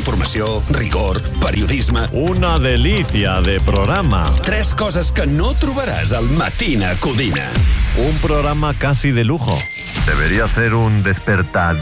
Informació, rigor, periodisme... Una delicia de programa. 3 coses que no trobaràs al Matina Codina. Un programa casi de lujo. Debería ser un despertar